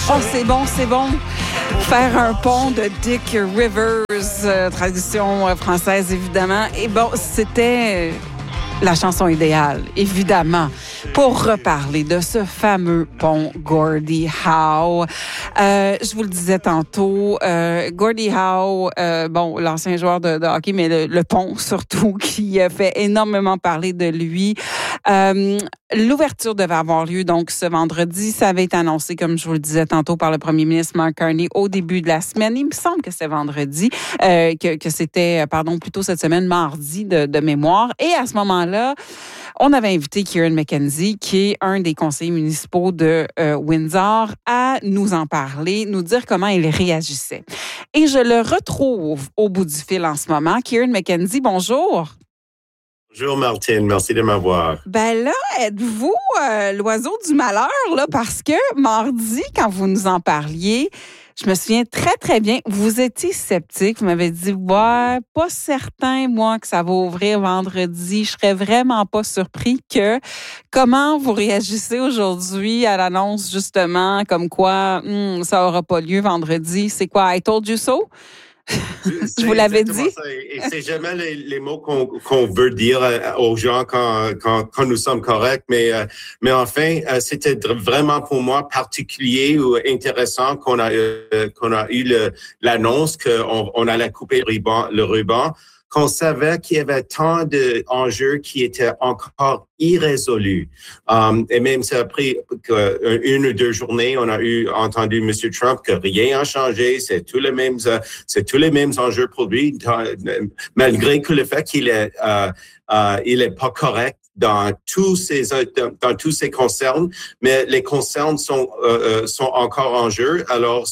Oh, c'est bon, c'est bon. Faire un pont de Dick Rivers, tradition française, évidemment. Et bon, c'était la chanson idéale, évidemment, pour reparler de ce fameux pont Gordie Howe. Je vous le disais tantôt, Gordie Howe, bon, l'ancien joueur de hockey, mais le pont surtout, qui a fait énormément parler de lui. L'ouverture devait avoir lieu donc ce vendredi. Ça avait été annoncé, comme je vous le disais tantôt, par le premier ministre Mark Carney au début de la semaine. Il me semble que c'est vendredi, que c'était, plutôt cette semaine, mardi de mémoire. Et à ce moment-là, on avait invité Kieran McKenzie, qui est un des conseillers municipaux de Windsor, à nous en parler, nous dire comment il réagissait. Et je le retrouve au bout du fil en ce moment. Kieran McKenzie, bonjour. Bonjour Martine, merci de m'avoir. Ben là, êtes-vous l'oiseau du malheur, là, parce que mardi, quand vous nous en parliez, je me souviens très, très bien, vous étiez sceptique. Vous m'avez dit, ouais, pas certain, moi, que ça va ouvrir vendredi. Je serais vraiment pas surpris que... Comment vous réagissez aujourd'hui à l'annonce, justement, comme quoi ça aura pas lieu vendredi? C'est quoi, I told you so? Je vous l'avais dit. Ça. Et c'est jamais les mots qu'on veut dire aux gens quand nous sommes corrects. Mais enfin, c'était vraiment pour moi particulier ou intéressant qu'on a eu l'annonce qu'on allait couper le ruban, qu'on savait qu'il y avait tant d'enjeux qui étaient encore irrésolus. Et même ça a pris une ou deux journées, on a entendu M. Trump que rien n'a changé, c'est tous les mêmes enjeux pour lui, malgré que le fait qu'il est pas correct dans tous ces concerns, mais les concerns sont encore en jeu. Alors,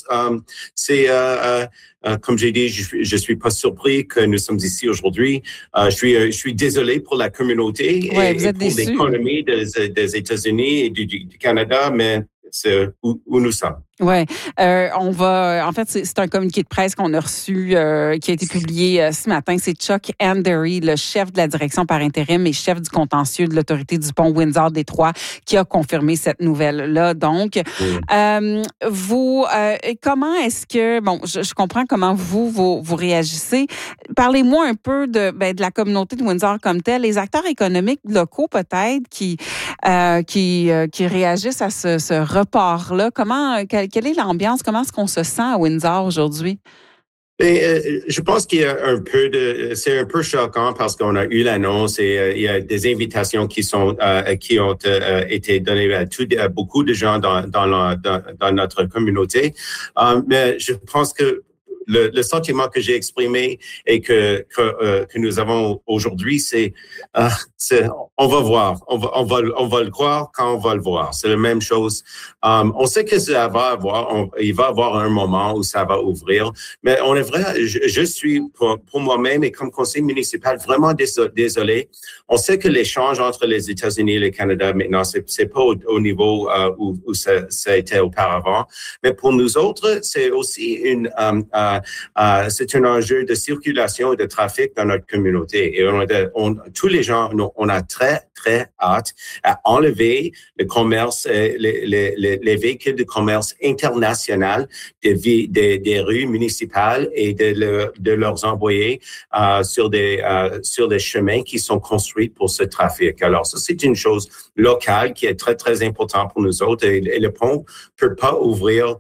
comme j'ai dit, je suis pas surpris que nous sommes ici aujourd'hui. Je suis désolé pour la communauté et pour l'économie des États-Unis et du Canada, mais c'est où nous sommes. Ouais, en fait, c'est un communiqué de presse qu'on a reçu, qui a été publié ce matin. C'est Chuck Andery, le chef de la direction par intérim et chef du contentieux de l'autorité du pont Windsor-Détroit, qui a confirmé cette nouvelle-là. Donc, vous, comment est-ce que, bon, je comprends comment vous réagissez. Parlez-moi un peu de la communauté de Windsor comme telle, les acteurs économiques locaux peut-être qui réagissent à ce report-là. Quelle est l'ambiance? Comment est-ce qu'on se sent à Windsor aujourd'hui? Je pense qu'il y a c'est un peu choquant parce qu'on a eu l'annonce et il y a des invitations qui ont été données à beaucoup de gens dans notre communauté. Mais je pense que le sentiment que j'ai exprimé et que nous avons aujourd'hui, c'est on va voir, on va le croire quand on va le voir. C'est la même chose. On sait que il va avoir un moment où ça va ouvrir, mais on est vrai. Je suis pour moi-même et comme conseiller municipal vraiment désolé. On sait que l'échange entre les États-Unis et le Canada maintenant, c'est pas au niveau où ça a été auparavant, mais pour nous autres, c'est aussi c'est un enjeu de circulation et de trafic dans notre communauté. Et tous les gens, on a très, très hâte à enlever le commerce, les véhicules de commerce international des rues municipales et de leurs envoyer sur des chemins qui sont construits pour ce trafic. Alors, ça, c'est une chose locale qui est très, très importante pour nous autres et le pont peut pas ouvrir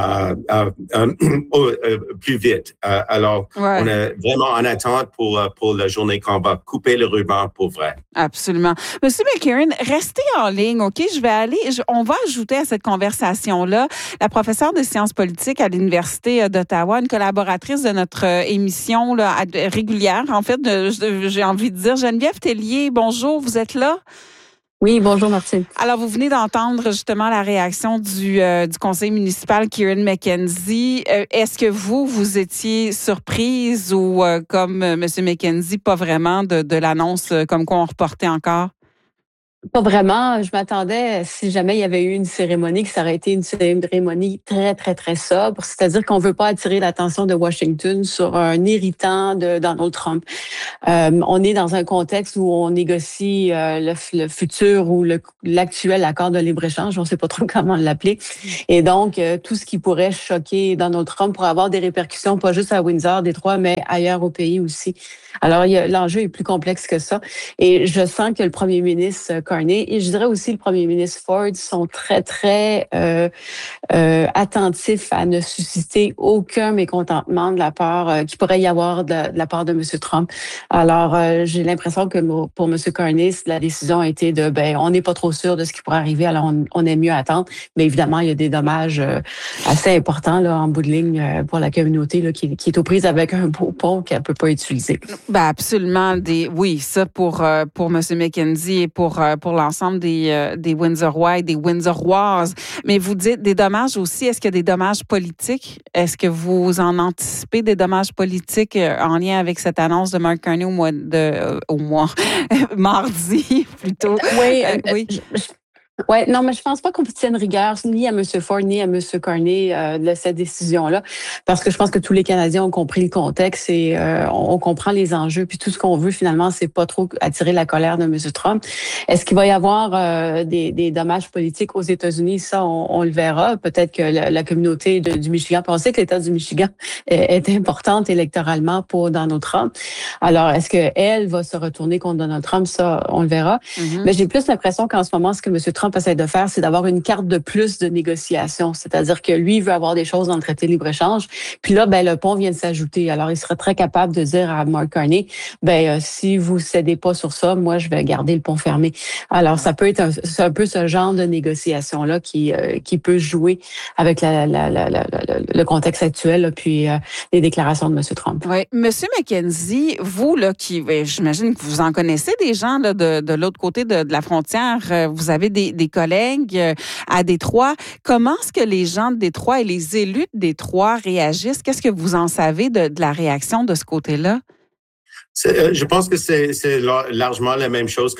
plus vite. Alors, on est vraiment en attente pour la journée qu'on va couper le ruban pour vrai. Absolument. Monsieur McKieran, restez en ligne, OK? On va ajouter à cette conversation-là la professeure de sciences politiques à l'Université d'Ottawa, une collaboratrice de notre émission là, régulière, en fait, j'ai envie de dire. Geneviève Tellier, bonjour, vous êtes là? Oui, bonjour Martine. Alors, vous venez d'entendre justement la réaction du conseil municipal Kieran McKenzie. Est-ce que vous étiez surprise ou comme M. McKenzie, pas vraiment de l'annonce comme quoi on reportait encore? Pas vraiment. Je m'attendais, si jamais il y avait eu une cérémonie, que ça aurait été une cérémonie très, très, très sobre. C'est-à-dire qu'on veut pas attirer l'attention de Washington sur un irritant de Donald Trump. On est dans un contexte où on négocie le futur ou l'actuel accord de libre-échange, on ne sait pas trop comment l'appeler. Et donc, tout ce qui pourrait choquer Donald Trump pourrait avoir des répercussions, pas juste à Windsor, Détroit, mais ailleurs au pays aussi. Alors, l'enjeu est plus complexe que ça. Et je sens que le premier ministre Carney et je dirais aussi le premier ministre Ford sont très, très attentifs à ne susciter aucun mécontentement de la part qui pourrait y avoir de la part de M. Trump. Alors, j'ai l'impression que pour M. Carney, la décision a été on n'est pas trop sûr de ce qui pourrait arriver, alors on aime mieux attendre. Mais évidemment, il y a des dommages assez importants là, en bout de ligne pour la communauté là, qui est aux prises avec un beau pont qu'elle peut pas utiliser. Ben absolument. Oui, ça pour M. McKenzie et pour l'ensemble des Windsorrois et des Windsorroises. Mais vous dites des dommages aussi. Est-ce qu'il y a des dommages politiques? Est-ce que vous en anticipez des dommages politiques en lien avec cette annonce de Mark Carney au mois mardi plutôt? Oui, oui. Ouais, non, mais je pense pas qu'on tienne rigueur ni à M. Ford ni à M. Carney de cette décision-là, parce que je pense que tous les Canadiens ont compris le contexte et on comprend les enjeux. Puis tout ce qu'on veut finalement, c'est pas trop attirer la colère de M. Trump. Est-ce qu'il va y avoir des dommages politiques aux États-Unis? Ça, on le verra. Peut-être que la communauté du Michigan, on sait que l'État du Michigan est importante électoralement pour Donald Trump. Alors, est-ce qu'elle va se retourner contre Donald Trump? Ça, on le verra. Mm-hmm. Mais j'ai plus l'impression qu'en ce moment, ce que M. Trump essaie de faire, c'est d'avoir une carte de plus de négociation. C'est-à-dire que lui veut avoir des choses dans le traité de libre-échange. Puis là, le pont vient de s'ajouter. Alors, il serait très capable de dire à Mark Carney, si vous cédez pas sur ça, moi, je vais garder le pont fermé. Alors, ça peut être c'est un peu ce genre de négociation-là qui peut jouer avec le contexte actuel, là, puis les déclarations de M. Trump. Oui. Monsieur McKenzie, vous, là, j'imagine que vous en connaissez des gens là, de l'autre côté de la frontière. Vous avez des collègues à Détroit. Comment est-ce que les gens de Détroit et les élus de Détroit réagissent? Qu'est-ce que vous en savez de la réaction de ce côté-là? Je pense que c'est largement la même chose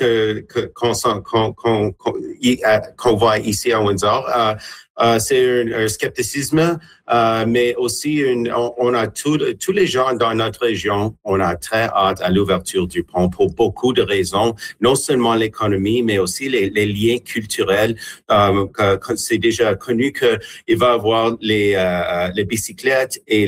qu'on voit ici à Windsor. C'est un scepticisme, mais aussi on a tous les gens dans notre région, on a très hâte à l'ouverture du pont pour beaucoup de raisons, non seulement l'économie, mais aussi les liens culturels. C'est déjà connu que il va y avoir les bicyclettes et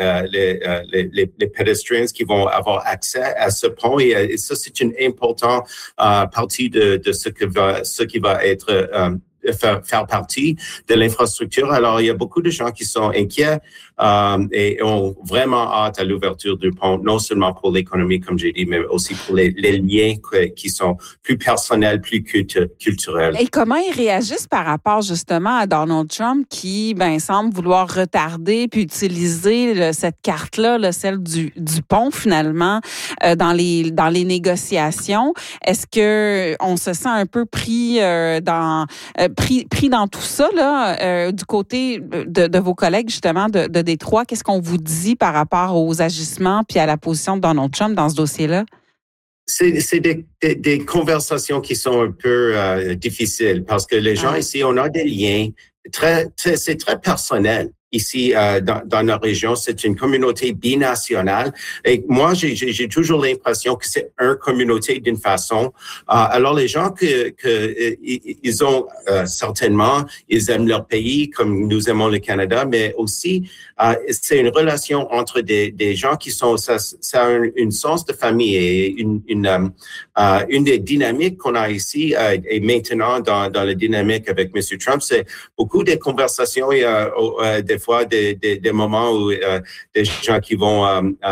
les pedestrians qui vont avoir accès à ce pont, et ça c'est une importante partie de ce qui va être faire partie de l'infrastructure. Alors, il y a beaucoup de gens qui sont inquiets et ont vraiment hâte à l'ouverture du pont, non seulement pour l'économie, comme j'ai dit, mais aussi pour les liens qui sont plus personnels, plus culturels. Et comment ils réagissent par rapport justement à Donald Trump qui semble vouloir retarder puis utiliser cette carte-là, celle du pont finalement, dans les négociations? Est-ce que on se sent un peu pris dans tout ça là, du côté de vos collègues justement de Détroit? Qu'est-ce qu'on vous dit par rapport aux agissements puis à la position de Donald Trump dans ce dossier-là? C'est des conversations qui sont un peu difficiles parce que les gens ici, on a des liens c'est très personnel. Ici, dans notre région, c'est une communauté binationale. Et moi, j'ai toujours l'impression que c'est une communauté d'une façon. Alors, les gens ils ont certainement, ils aiment leur pays comme nous aimons le Canada, mais aussi, c'est une relation entre des gens qui sont, ça a une sens de famille et une des dynamiques qu'on a ici et maintenant dans la dynamique avec M. Trump, c'est beaucoup de conversations. Il y a des fois des moments où des gens qui vont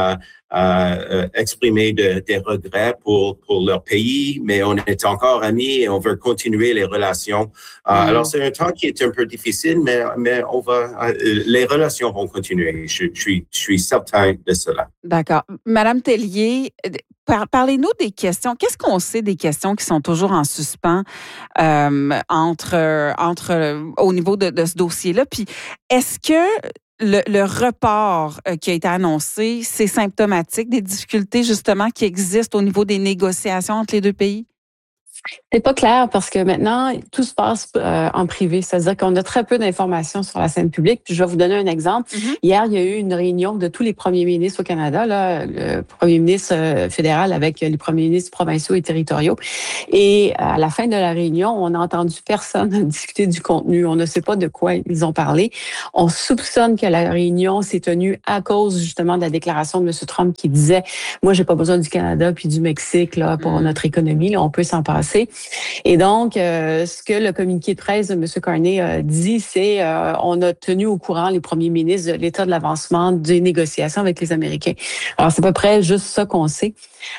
exprimer des regrets pour leur pays, mais on est encore amis et on veut continuer les relations. Alors c'est un temps qui est un peu difficile, mais les relations vont continuer. Je suis certain de cela. D'accord. Madame Tellier, parlez-nous des questions. Qu'est-ce qu'on sait des questions qui sont toujours en suspens au niveau de ce dossier-là? Puis est-ce que le report qui a été annoncé, c'est symptomatique des difficultés justement qui existent au niveau des négociations entre les deux pays? C'est pas clair parce que maintenant, tout se passe en privé. C'est-à-dire qu'on a très peu d'informations sur la scène publique. Puis je vais vous donner un exemple. Hier, il y a eu une réunion de tous les premiers ministres au Canada, là, le premier ministre fédéral avec les premiers ministres provinciaux et territoriaux. Et à la fin de la réunion, on n'a entendu personne discuter du contenu. On ne sait pas de quoi ils ont parlé. On soupçonne que la réunion s'est tenue à cause justement de la déclaration de M. Trump qui disait « Moi, j'ai pas besoin du Canada puis du Mexique là, pour notre économie. Là, on peut s'en passer. » Et donc, ce que le communiqué de presse de M. Carney dit, c'est on a tenu au courant les premiers ministres de l'état de l'avancement des négociations avec les Américains. Alors, c'est à peu près juste ça qu'on sait.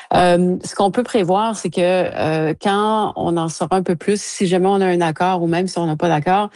Ce qu'on peut prévoir, c'est que quand on en saura un peu plus, si jamais on a un accord ou même si on n'a pas d'accord,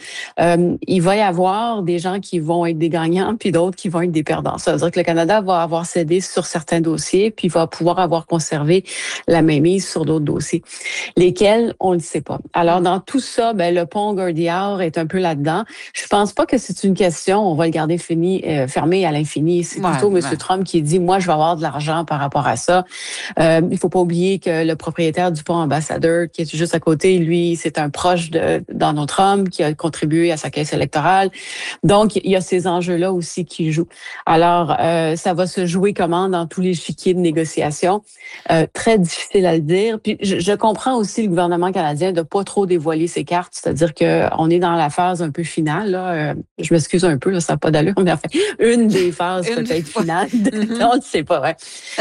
il va y avoir des gens qui vont être des gagnants puis d'autres qui vont être des perdants. Ça veut dire que le Canada va avoir cédé sur certains dossiers puis va pouvoir avoir conservé la mainmise sur d'autres dossiers. Lesquels, on le sait pas. Alors, dans tout ça, le pont Gordillard est un peu là-dedans. Je pense pas que c'est une question, on va le garder fermé à l'infini. C'est plutôt M. Trump qui dit, moi, je vais avoir de l'argent par rapport à ça. Il faut pas oublier que le propriétaire du pont Ambassadeur, qui est juste à côté, lui, c'est un proche de Donald Trump qui a contribué à sa caisse électorale. Donc, il y a ces enjeux-là aussi qui jouent. Alors, ça va se jouer comment dans tous les chiquiers de négociation? Très difficile à le dire. Puis, je comprends aussi le gouvernement canadien de pas trop dévoiler ses cartes, c'est-à-dire qu'on est dans la phase un peu finale. Là. Je m'excuse un peu, là, ça n'a pas d'allure, mais enfin, une des phases peut-être finales. On ne sait pas. Ouais.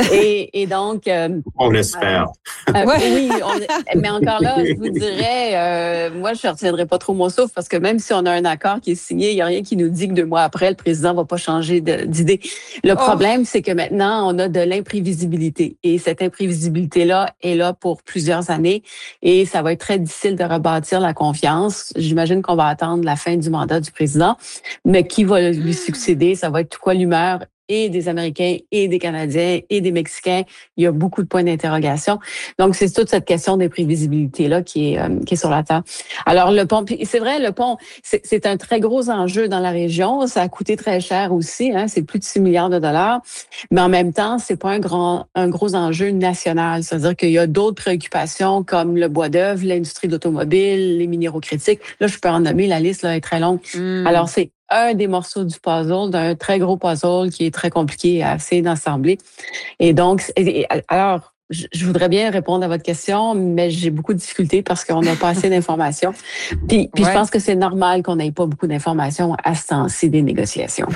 Et donc... on espère. Oui, mais encore là, je vous dirais, moi, je ne retiendrai pas trop mon souffle parce que même si on a un accord qui est signé, il n'y a rien qui nous dit que 2 mois après, le président ne va pas changer d'idée. Le problème, c'est que maintenant, on a de l'imprévisibilité. Et cette imprévisibilité-là est là pour plusieurs années et ça va être très difficile de rebâtir la confiance. J'imagine qu'on va attendre la fin du mandat du président, mais qui va lui succéder? Ça va être quoi l'humeur et des Américains et des Canadiens et des Mexicains? Il y a beaucoup de points d'interrogation. Donc, c'est toute cette question d'imprévisibilité-là qui est sur la table. Alors, le pont, c'est vrai, le pont, c'est un très gros enjeu dans la région. Ça a coûté très cher aussi, hein, c'est plus de 6 milliards de dollars. Mais en même temps, c'est pas un gros enjeu national. C'est-à-dire qu'il y a d'autres préoccupations comme le bois d'œuvre, l'industrie d'automobile, les minéraux critiques. Là, je peux en nommer, la liste là, est très longue. Alors, c'est un des morceaux du puzzle, d'un très gros puzzle qui est très compliqué à essayer d'assembler. Et donc, alors, je voudrais bien répondre à votre question, mais j'ai beaucoup de difficultés parce qu'on n'a pas assez d'informations. Puis je pense que c'est normal qu'on n'ait pas beaucoup d'informations à ce temps-ci des négociations.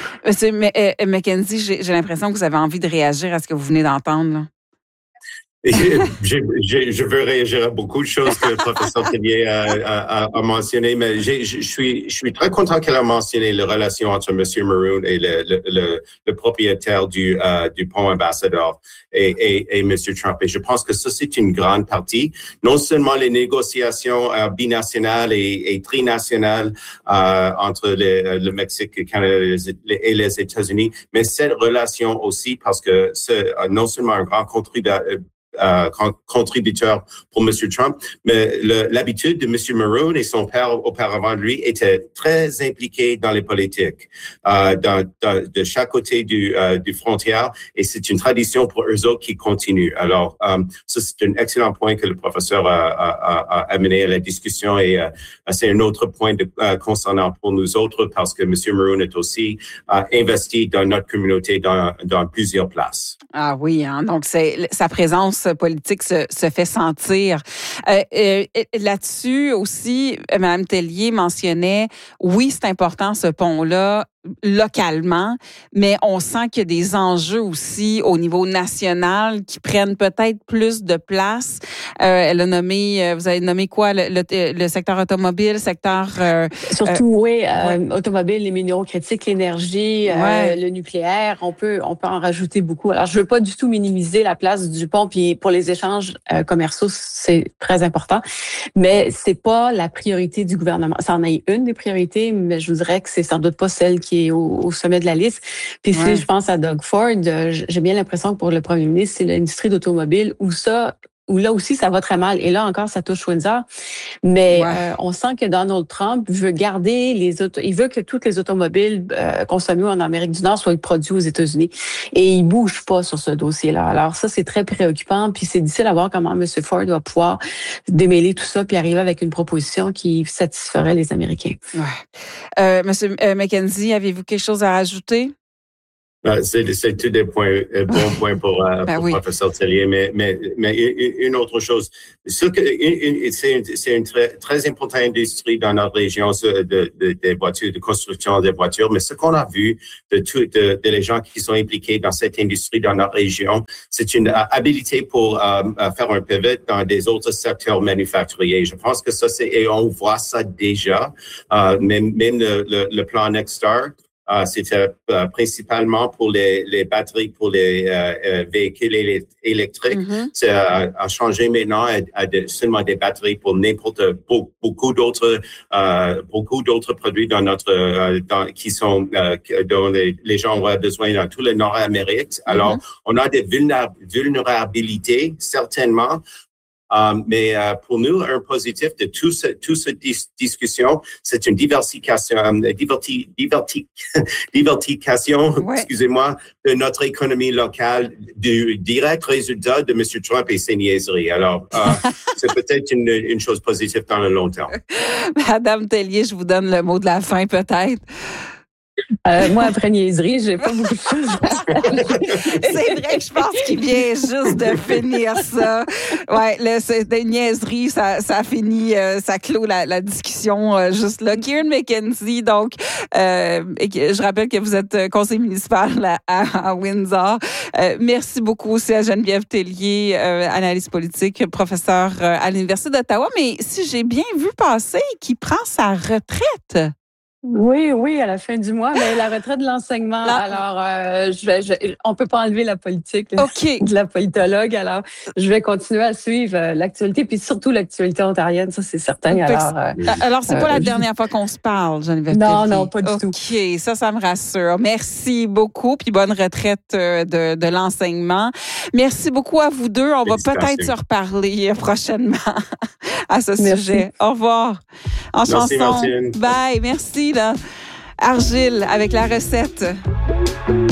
Mackenzie, j'ai l'impression que vous avez envie de réagir à ce que vous venez d'entendre, là. Je veux réagir à beaucoup de choses que le professeur Tellier a mentionné, mais je suis très content qu'elle a mentionné la relation entre M. Maroon et le propriétaire du pont Ambassador et M. Trump. Et je pense que ça, c'est une grande partie, non seulement les négociations binationales et trinationales entre le Mexique, le Canada et les États-Unis, mais cette relation aussi parce que c'est non seulement un grand contributeur pour M. Trump, mais l'habitude de M. Maroon et son père auparavant de lui étaient très impliqués dans les politiques de chaque côté du frontière et c'est une tradition pour eux autres qui continue. Alors, ça c'est un excellent point que le professeur a amené à la discussion et c'est un autre point concernant pour nous autres parce que M. Maroon est aussi investi dans notre communauté dans plusieurs places. Ah oui, hein? Donc sa présence politique se fait sentir. Là-dessus aussi, Mme Tellier mentionnait, oui, c'est important ce pont-là, localement, mais on sent qu'il y a des enjeux aussi au niveau national qui prennent peut-être plus de place. Elle a nommé, vous avez nommé quoi, le secteur automobile, secteur... Surtout, oui, automobile, les minéraux critiques, l'énergie, le nucléaire, on peut en rajouter beaucoup. Alors, je veux pas du tout minimiser la place du pont, puis pour les échanges commerciaux, c'est très important, mais c'est pas la priorité du gouvernement. Ça en est une des priorités, mais je vous dirais que c'est sans doute pas celle qui est au sommet de la liste. Puis si je pense à Doug Ford, j'ai bien l'impression que pour le premier ministre, c'est l'industrie d'automobile où où là aussi, ça va très mal. Et là encore, ça touche Windsor. Mais on sent que Donald Trump veut garder il veut que toutes les automobiles consommées en Amérique du Nord soient produites aux États-Unis. Et il bouge pas sur ce dossier-là. Alors ça, c'est très préoccupant. Puis c'est difficile à voir comment M. Ford va pouvoir démêler tout ça puis arriver avec une proposition qui satisferait les Américains. Ouais. Monsieur McKenzie, avez-vous quelque chose à rajouter? C'est tous des points, bons points pour professeur Tellier, mais une autre chose. C'est une très importante industrie dans notre région des voitures, de construction des voitures, mais ce qu'on a vu de les gens qui sont impliqués dans cette industrie dans notre région, c'est une habilité pour faire un pivot dans des autres secteurs manufacturiers. Je pense que ça, et on voit ça déjà, même le plan Nexstar. C'était principalement pour les batteries pour les véhicules électriques. Mm-hmm. Ça a changé maintenant à seulement des batteries pour beaucoup d'autres produits dans qui sont dont les gens auraient besoin dans tout le Nord-Amérique. Alors, on a des vulnérabilités certainement. Mais pour nous, un positif de toute cette discussion, c'est une diversification, excusez-moi, de notre économie locale, du direct résultat de M. Trump et ses niaiseries. Alors, c'est peut-être une chose positive dans le long terme. Madame Tellier, je vous donne le mot de la fin, peut-être. Moi, après niaiserie, j'ai pas beaucoup de choses. C'est vrai que je pense qu'il vient juste de finir ça. Ouais, c'est des niaiseries, ça finit, ça clôt la discussion juste là. Kieran McKenzie, donc, je rappelle que vous êtes conseiller municipal à Windsor. Merci beaucoup aussi à Geneviève Tellier, analyste politique, professeure à l'Université d'Ottawa. Mais si j'ai bien vu passer, qui prend sa retraite. Oui, à la fin du mois, mais la retraite de l'enseignement. Alors, on peut pas enlever la politique de la politologue. Alors, je vais continuer à suivre l'actualité, puis surtout l'actualité ontarienne, ça c'est certain. Alors, c'est pas la dernière fois qu'on se parle, Geneviève Tellier. Non, pas du tout. OK, ça me rassure. Merci beaucoup, puis bonne retraite de l'enseignement. Merci beaucoup à vous deux. On va peut-être se reparler prochainement à ce sujet. Au revoir. En chanson. Martine. Bye, merci. Argile avec la recette.